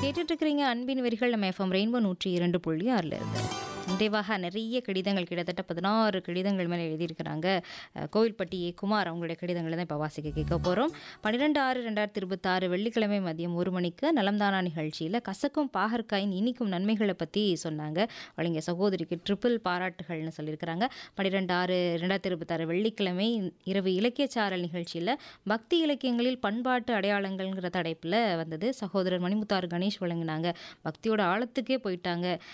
கேட்டுட்டு இருக்கிறீங்க அன்பின் வரிகள் நம்ம எஃப்எம் ரெயின்போ 102.6 இருந்து. நிறைவாக நிறைய கடிதங்கள் கிட்டத்தட்ட 16 கடிதங்கள் மேலே எழுதியிருக்கிறாங்க. கோவில்பட்டி ஏ. குமார் அவங்களுடைய கடிதங்களை தான் இப்போ வாசிக்க கேட்க போகிறோம். 12/6/2026 வெள்ளிக்கிழமை மதியம் 1 மணிக்கு நலம்தானா நிகழ்ச்சியில் கசக்கும் பாகற்காயின் இனிக்கும் நன்மைகளை பற்றி சொன்னாங்க. வழங்கிய சகோதரிக்கு ட்ரிபிள் பாராட்டுகள்னு சொல்லியிருக்கிறாங்க. 12/6/2026 வெள்ளிக்கிழமை இரவு இலக்கியச்சாரல் நிகழ்ச்சியில் பக்தி இலக்கியங்களில் பண்பாட்டு அடையாளங்கள்ங்கிற தலைப்பில் வந்தது. சகோதரர் மணிமுத்தாறு கணேஷ் வழங்கினாங்க. பக்தியோட ஆழத்துக்கே போயிட்டாங்க.